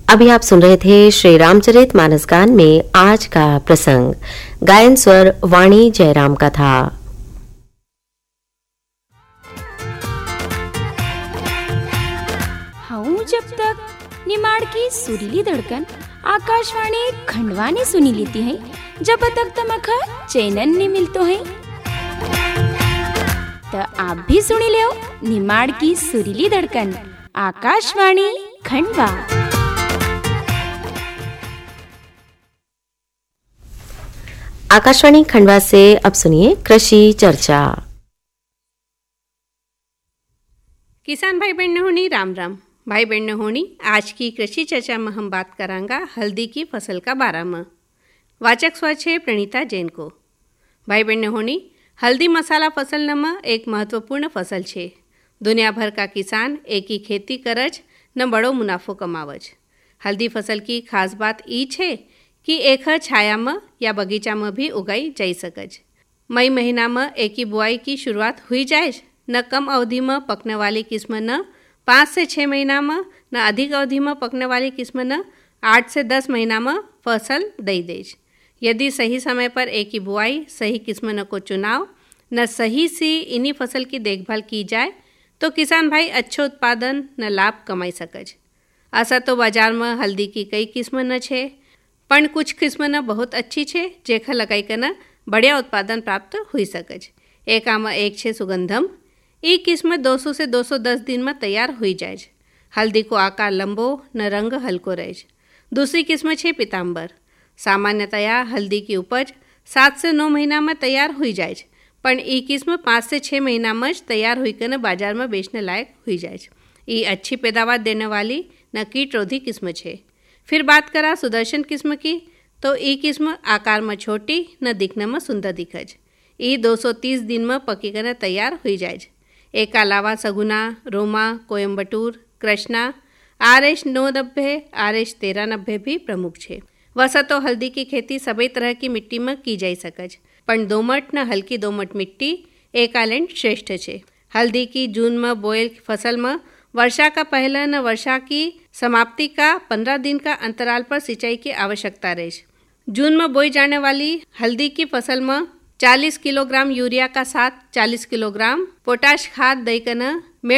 अभी आप सुन रहे थे श्री रामचरित मानस गान में आज का प्रसंग। गायन स्वर वाणी जयराम का था। हाँ, जब तक निमाड़ की सुरीली धड़कन आकाशवाणी खंडवा ने सुनी लेती है, जब तक तमखा चैनन ने मिलतो है। तो आप भी सुनी ले निमाड़ की सुरीली धड़कन आकाशवाणी खंडवा। आकाशवाणी खंडवा से अब सुनिए कृषि चर्चा। किसान भाई बहन होनी राम राम। भाई बहन होनी, आज की कृषि चर्चा में हम बात करांगा हल्दी की फसल का बारे में। वाचक स्वर है प्रणीता जैन को। भाई बहन होनी, हल्दी मसाला फसल में एक महत्वपूर्ण फसल है। दुनिया भर का किसान एक ही खेती करज न बड़ो मुनाफो कमावज। हल्दी फसल की खास बात ई है कि एक छाया में या बगीचा में भी उगाई जा सकज। मई महीना में एक ही बुआई की शुरुआत हुई जाए। न कम अवधि में पकने वाली किस्म न 5 से 6 महीना में, न अधिक अवधि में पकने वाली किस्म न 8 से 10 महीना में फसल दई देज। यदि सही समय पर एक ही बुआई, सही किस्म न को चुनाव, न सही सी इन्हीं फसल की देखभाल की जाए तो किसान भाई अच्छे उत्पादन न लाभ कमाई सकज। ऐसा तो बाजार में हल्दी की कई किस्म न छे, पण कुछ किस्म न बहुत अच्छी छे जेखा लगाई कर न बढ़िया उत्पादन प्राप्त हुई सकज। एक आमा एक छे सुगंधम। ई किस्म 200 से 210 दिन में तैयार हुई जाए। हल्दी को आकार लंबो न रंग हल्को रहे। दूसरी किस्म छे पीताम्बर। सामान्यतया हल्दी की उपज 7 से 9 महीना में तैयार हुई जाए, पण ई किस्म 5 से 6 महीना में तैयार हुई कर बाजार में बेचने लायक हुई जाए। ई अच्छी पैदावार देने वाली न कीटरोधी किस्म छे। फिर बात करा सुदर्शन किस्म की, तो ई किस्म आकार में छोटी न दिखने में सुंदर दिखज। ई 230 दिन में पकी कर तैयार हुई जाए। एक अलावा सगुना, रोमा, कोयम्बटूर, कृष्णा, RH 990, RH 1390 भी प्रमुख छे। वैसा तो हल्दी की खेती सभी तरह की मिट्टी में की जा सकज, पण दोमट न हल्की दोमट मिट्टी एकालैंड श्रेष्ठ छे। हल्दी की जून में बोएल फसल में वर्षा का पहला न वर्षा की समाप्ति का 15 दिन का अंतराल पर सिंचाई की आवश्यकता रहे। जून में बोई जाने वाली हल्दी की फसल में 40 किलोग्राम यूरिया का साथ 40 किलोग्राम पोटाश खाद देकर